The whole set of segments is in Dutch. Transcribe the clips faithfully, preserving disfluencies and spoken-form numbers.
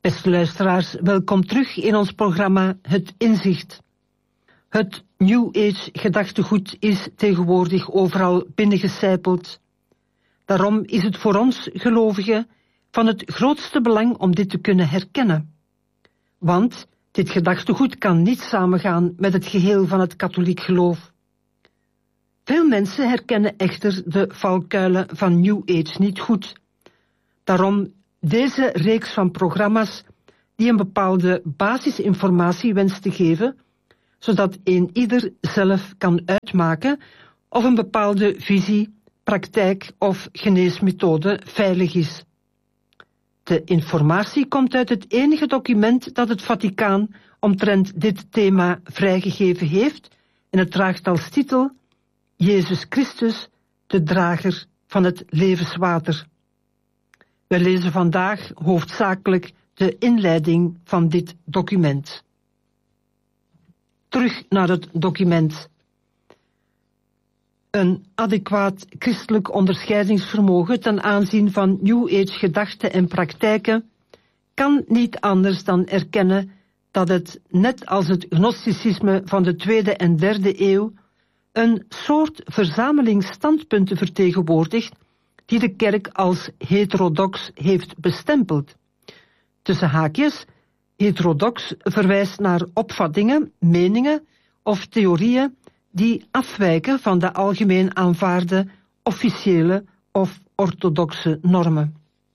Beste luisteraars, welkom terug in ons programma Het Inzicht. Het New Age gedachtegoed is tegenwoordig overal binnengecijpeld. Daarom is het voor ons gelovigen van het grootste belang om dit te kunnen herkennen. Want dit gedachtegoed kan niet samengaan met het geheel van het katholiek geloof. Veel mensen herkennen echter de valkuilen van New Age niet goed. Daarom deze reeks van programma's die een bepaalde basisinformatie wenst te geven, zodat een ieder zelf kan uitmaken of een bepaalde visie, praktijk of geneesmethode veilig is. De informatie komt uit het enige document dat het Vaticaan omtrent dit thema vrijgegeven heeft en het draagt als titel Jezus Christus, de drager van het levenswater. We lezen vandaag hoofdzakelijk de inleiding van dit document. Terug naar het document. Een adequaat christelijk onderscheidingsvermogen ten aanzien van New Age gedachten en praktijken kan niet anders dan erkennen dat het, net als het gnosticisme van de tweede en derde eeuw, een soort verzameling standpunten vertegenwoordigt die de kerk als heterodox heeft bestempeld. Tussen haakjes, heterodox verwijst naar opvattingen, meningen of theorieën die afwijken van de algemeen aanvaarde officiële of orthodoxe normen.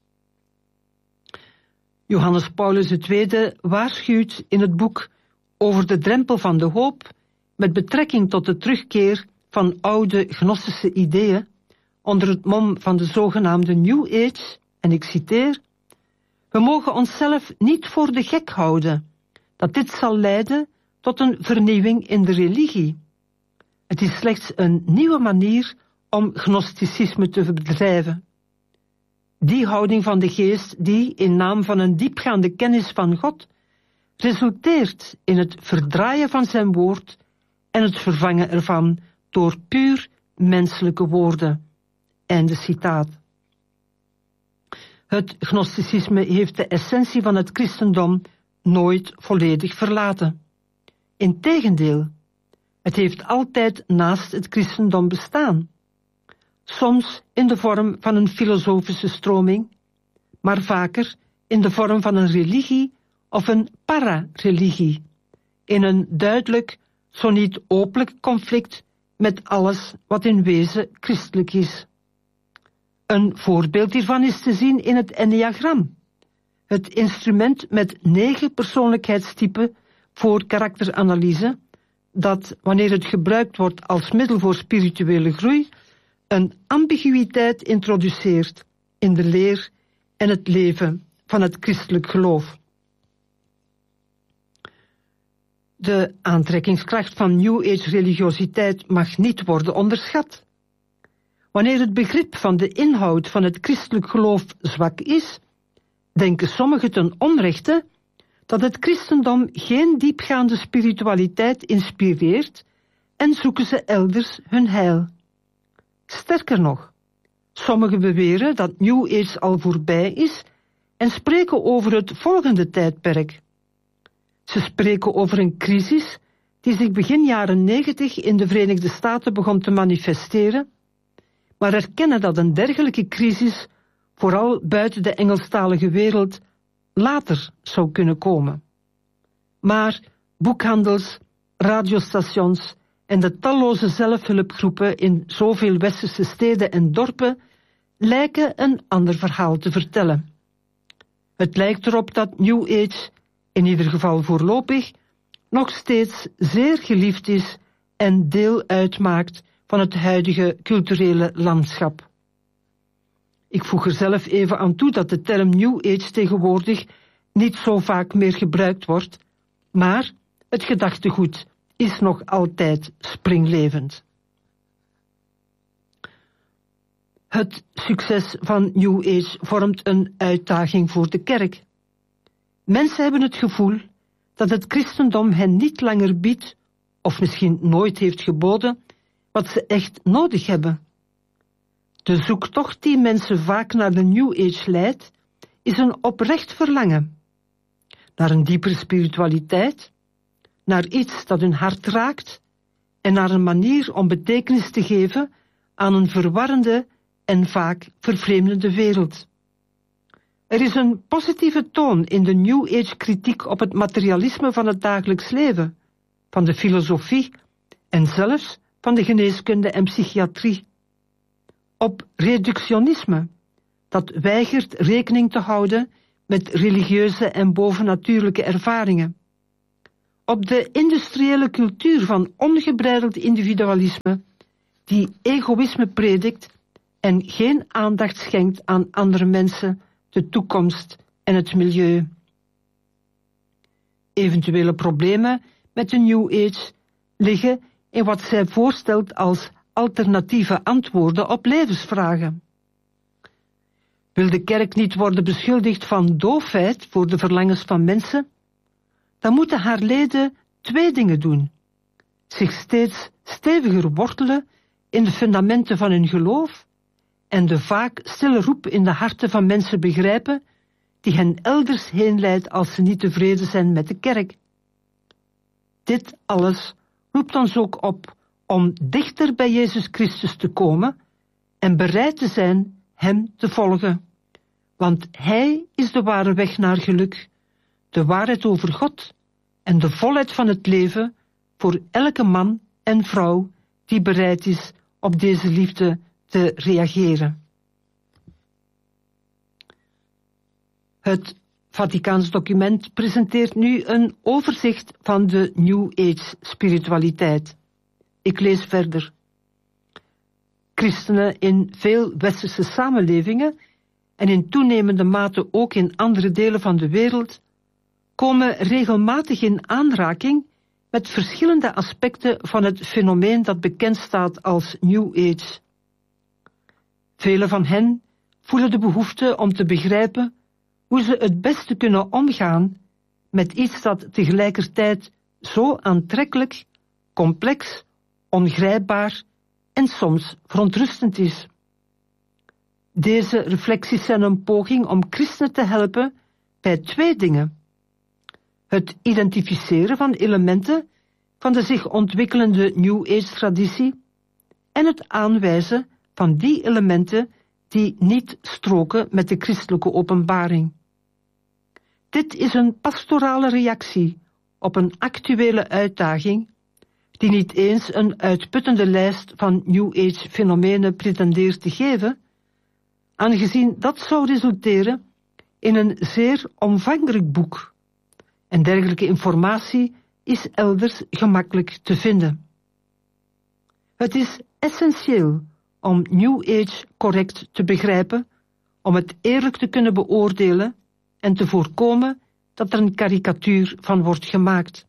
Johannes Paulus de Tweede waarschuwt in het boek Over de drempel van de hoop met betrekking tot de terugkeer van oude gnostische ideeën onder het mom van de zogenaamde New Age, en ik citeer: we mogen onszelf niet voor de gek houden, dat dit zal leiden tot een vernieuwing in de religie. Het is slechts een nieuwe manier om gnosticisme te bedrijven. Die houding van de geest die, in naam van een diepgaande kennis van God, resulteert in het verdraaien van zijn woord en het vervangen ervan door puur menselijke woorden. Einde citaat. Het gnosticisme heeft de essentie van het christendom nooit volledig verlaten. Integendeel, het heeft altijd naast het christendom bestaan. Soms in de vorm van een filosofische stroming, maar vaker in de vorm van een religie of een para-religie, in een duidelijk, zo niet openlijk conflict met alles wat in wezen christelijk is. Een voorbeeld hiervan is te zien in het enneagram, het instrument met negen persoonlijkheidstypen voor karakteranalyse, dat, wanneer het gebruikt wordt als middel voor spirituele groei, een ambiguïteit introduceert in de leer en het leven van het christelijk geloof. De aantrekkingskracht van New Age religiositeit mag niet worden onderschat. Wanneer het begrip van de inhoud van het christelijk geloof zwak is, denken sommigen ten onrechte dat het christendom geen diepgaande spiritualiteit inspireert en zoeken ze elders hun heil. Sterker nog, sommigen beweren dat New Age al voorbij is en spreken over het volgende tijdperk. Ze spreken over een crisis die zich begin jaren negentig in de Verenigde Staten begon te manifesteren, maar erkennen dat een dergelijke crisis vooral buiten de Engelstalige wereld later zou kunnen komen. Maar boekhandels, radiostations en de talloze zelfhulpgroepen in zoveel westerse steden en dorpen lijken een ander verhaal te vertellen. Het lijkt erop dat New Age, in ieder geval voorlopig, nog steeds zeer geliefd is en deel uitmaakt van het huidige culturele landschap. Ik voeg er zelf even aan toe dat de term New Age tegenwoordig niet zo vaak meer gebruikt wordt, maar het gedachtegoed is nog altijd springlevend. Het succes van New Age vormt een uitdaging voor de kerk. Mensen hebben het gevoel dat het christendom hen niet langer biedt, of misschien nooit heeft geboden, wat ze echt nodig hebben. De zoektocht die mensen vaak naar de New Age leidt, is een oprecht verlangen. naar een diepere spiritualiteit, naar iets dat hun hart raakt en naar een manier om betekenis te geven aan een verwarrende en vaak vervreemdende wereld. Er is een positieve toon in de New Age kritiek op het materialisme van het dagelijks leven, van de filosofie en zelfs van de geneeskunde en psychiatrie. Op reductionisme, dat weigert rekening te houden met religieuze en bovennatuurlijke ervaringen. Op de industriële cultuur van ongebreideld individualisme, die egoïsme predikt en geen aandacht schenkt aan andere mensen, de toekomst en het milieu. Eventuele problemen met de New Age liggen in wat zij voorstelt als alternatieve antwoorden op levensvragen. Wil de kerk niet worden beschuldigd van doofheid voor de verlangens van mensen, dan moeten haar leden twee dingen doen: zich steeds steviger wortelen in de fundamenten van hun geloof en de vaak stille roep in de harten van mensen begrijpen die hen elders heen leidt als ze niet tevreden zijn met de kerk. Dit alles roept ons ook op om dichter bij Jezus Christus te komen en bereid te zijn hem te volgen. Want hij is de ware weg naar geluk, de waarheid over God en de volheid van het leven voor elke man en vrouw die bereid is op deze liefde te reageren. Het Vaticaans document presenteert nu een overzicht van de New Age spiritualiteit. Ik lees verder. Christenen in veel westerse samenlevingen en in toenemende mate ook in andere delen van de wereld komen regelmatig in aanraking met verschillende aspecten van het fenomeen dat bekend staat als New Age. Velen van hen voelen de behoefte om te begrijpen hoe ze het beste kunnen omgaan met iets dat tegelijkertijd zo aantrekkelijk, complex, ongrijpbaar en soms verontrustend is. Deze reflecties zijn een poging om christenen te helpen bij twee dingen: het identificeren van elementen van de zich ontwikkelende New Age-traditie en het aanwijzen van die elementen die niet stroken met de christelijke openbaring. Dit is een pastorale reactie op een actuele uitdaging die niet eens een uitputtende lijst van New Age fenomenen pretendeert te geven, aangezien dat zou resulteren in een zeer omvangrijk boek. En dergelijke informatie is elders gemakkelijk te vinden. Het is essentieel om New Age correct te begrijpen, om het eerlijk te kunnen beoordelen en te voorkomen dat er een karikatuur van wordt gemaakt.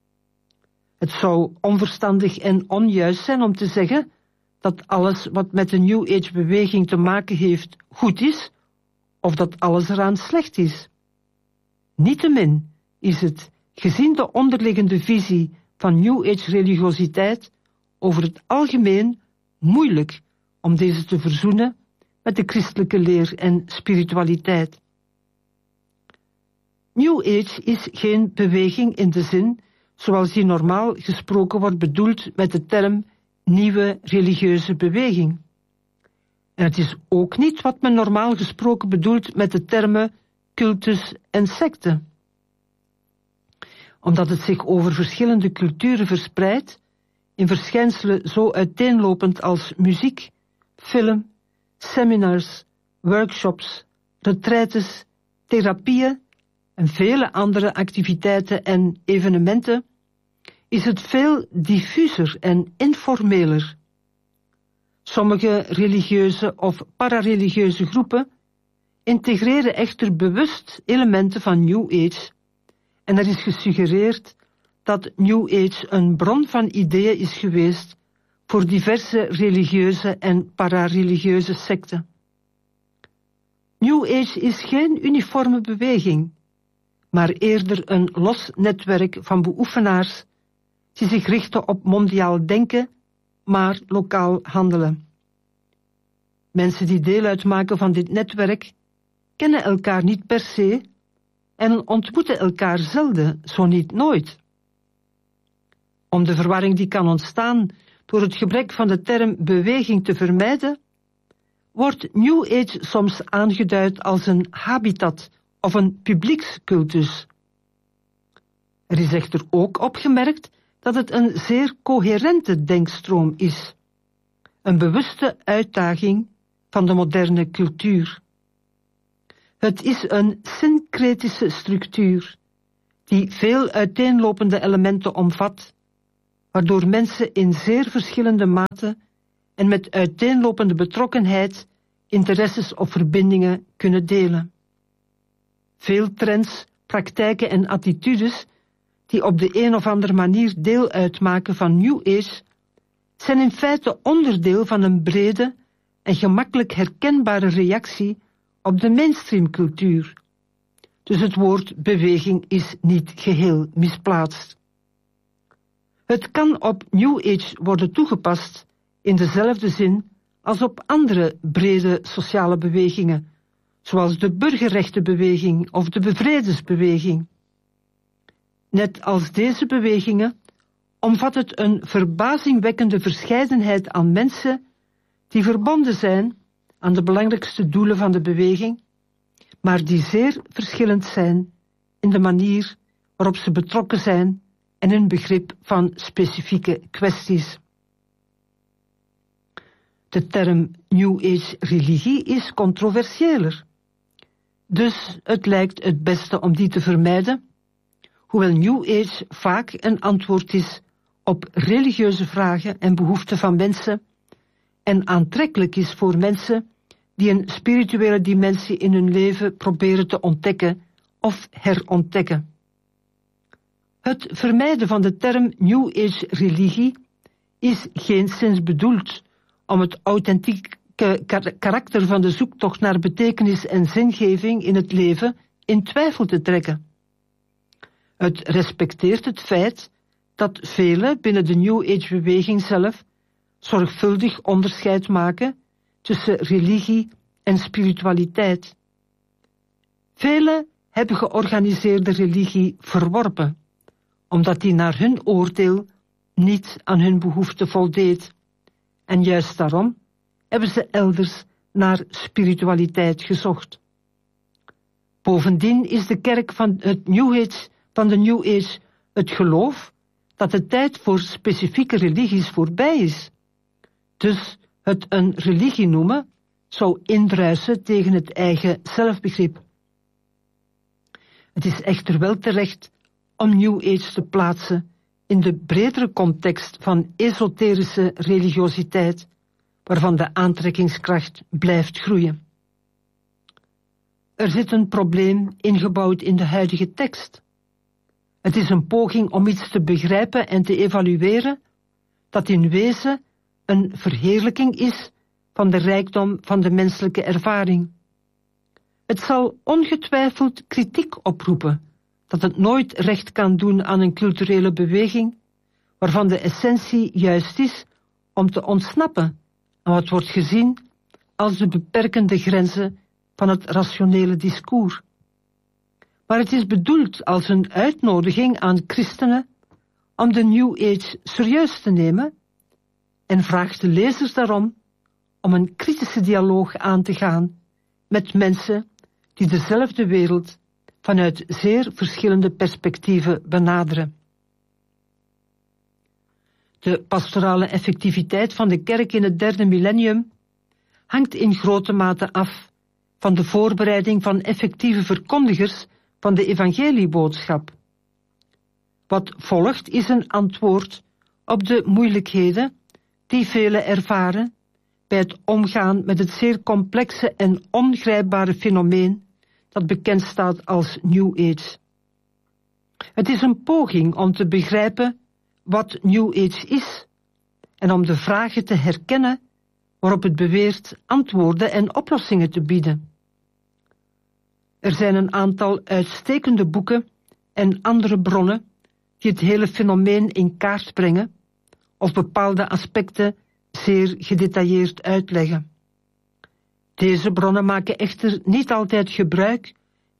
Het zou onverstandig en onjuist zijn om te zeggen dat alles wat met de New Age-beweging te maken heeft goed is, of dat alles eraan slecht is. Niettemin is het, gezien de onderliggende visie van New Age-religiositeit, over het algemeen moeilijk om deze te verzoenen met de christelijke leer en spiritualiteit. New Age is geen beweging in de zin zoals die normaal gesproken wordt bedoeld met de term nieuwe religieuze beweging. En het is ook niet wat men normaal gesproken bedoelt met de termen cultus en secte. Omdat het zich over verschillende culturen verspreidt, in verschijnselen zo uiteenlopend als muziek, film, seminars, workshops, retraites, therapieën en vele andere activiteiten en evenementen, is het veel diffuser en informeler. Sommige religieuze of parareligieuze groepen integreren echter bewust elementen van New Age en er is gesuggereerd dat New Age een bron van ideeën is geweest voor diverse religieuze en parareligieuze secten. New Age is geen uniforme beweging, maar eerder een los netwerk van beoefenaars die zich richten op mondiaal denken, maar lokaal handelen. Mensen die deel uitmaken van dit netwerk kennen elkaar niet per se, en ontmoeten elkaar zelden, zo niet nooit. Om de verwarring die kan ontstaan door het gebrek van de term beweging te vermijden, wordt New Age soms aangeduid als een habitat of een publiekscultus. Er is echter ook opgemerkt dat het een zeer coherente denkstroom is, een bewuste uitdaging van de moderne cultuur. Het is een syncretische structuur die veel uiteenlopende elementen omvat, waardoor mensen in zeer verschillende mate en met uiteenlopende betrokkenheid interesses of verbindingen kunnen delen. Veel trends, praktijken en attitudes die op de een of andere manier deel uitmaken van New Age, zijn in feite onderdeel van een brede en gemakkelijk herkenbare reactie op de mainstreamcultuur. Dus het woord beweging is niet geheel misplaatst. Het kan op New Age worden toegepast in dezelfde zin als op andere brede sociale bewegingen, zoals de burgerrechtenbeweging of de bevredesbeweging. Net als deze bewegingen omvat het een verbazingwekkende verscheidenheid aan mensen die verbonden zijn aan de belangrijkste doelen van de beweging, maar die zeer verschillend zijn in de manier waarop ze betrokken zijn en hun begrip van specifieke kwesties. De term New Age religie is controversiëler, dus het lijkt het beste om die te vermijden, hoewel New Age vaak een antwoord is op religieuze vragen en behoeften van mensen en aantrekkelijk is voor mensen die een spirituele dimensie in hun leven proberen te ontdekken of herontdekken. Het vermijden van de term New Age religie is geenszins bedoeld om het authentieke karakter van de zoektocht naar betekenis en zingeving in het leven in twijfel te trekken. Het respecteert het feit dat velen binnen de New Age-beweging zelf zorgvuldig onderscheid maken tussen religie en spiritualiteit. Velen hebben georganiseerde religie verworpen, omdat die naar hun oordeel niet aan hun behoeften voldeed. En juist daarom hebben ze elders naar spiritualiteit gezocht. Bovendien is de kerk van, het New Age, van de New Age het geloof dat de tijd voor specifieke religies voorbij is. Dus het een religie noemen zou indruisen tegen het eigen zelfbegrip. Het is echter wel terecht om New Age te plaatsen in de bredere context van esoterische religiositeit, waarvan de aantrekkingskracht blijft groeien. Er zit een probleem ingebouwd in de huidige tekst. Het is een poging om iets te begrijpen en te evalueren dat in wezen een verheerlijking is van de rijkdom van de menselijke ervaring. Het zal ongetwijfeld kritiek oproepen dat het nooit recht kan doen aan een culturele beweging, waarvan de essentie juist is om te ontsnappen aan wat wordt gezien als de beperkende grenzen van het rationele discours. Maar het is bedoeld als een uitnodiging aan christenen om de New Age serieus te nemen en vraagt de lezers daarom om een kritische dialoog aan te gaan met mensen die dezelfde wereld vanuit zeer verschillende perspectieven benaderen. De pastorale effectiviteit van de kerk in het derde millennium hangt in grote mate af van de voorbereiding van effectieve verkondigers van de evangelieboodschap. Wat volgt is een antwoord op de moeilijkheden die velen ervaren bij het omgaan met het zeer complexe en ongrijpbare fenomeen dat bekend staat als New Age. Het is een poging om te begrijpen wat New Age is en om de vragen te herkennen waarop het beweert antwoorden en oplossingen te bieden. Er zijn een aantal uitstekende boeken en andere bronnen die het hele fenomeen in kaart brengen of bepaalde aspecten zeer gedetailleerd uitleggen. Deze bronnen maken echter niet altijd gebruik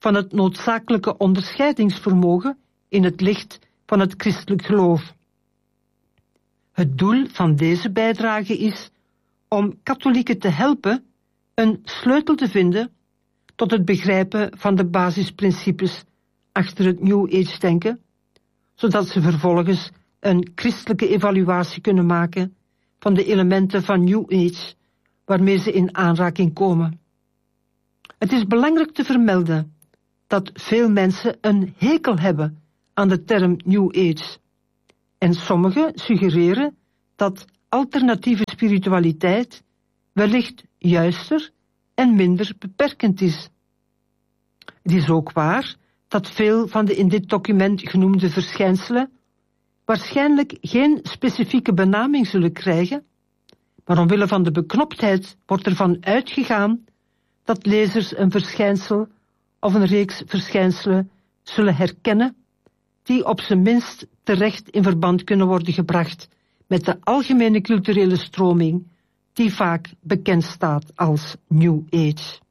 van het noodzakelijke onderscheidingsvermogen in het licht van het christelijk geloof. Het doel van deze bijdrage is om katholieken te helpen een sleutel te vinden tot het begrijpen van de basisprincipes achter het New Age-denken, zodat ze vervolgens een christelijke evaluatie kunnen maken van de elementen van New Age waarmee ze in aanraking komen. Het is belangrijk te vermelden dat veel mensen een hekel hebben aan de term New Age, en sommigen suggereren dat alternatieve spiritualiteit wellicht juister en minder beperkend is. Het is ook waar dat veel van de in dit document genoemde verschijnselen waarschijnlijk geen specifieke benaming zullen krijgen, maar omwille van de beknoptheid wordt ervan uitgegaan dat lezers een verschijnsel of een reeks verschijnselen zullen herkennen die op zijn minst terecht in verband kunnen worden gebracht met de algemene culturele stroming die vaak bekend staat als New Age.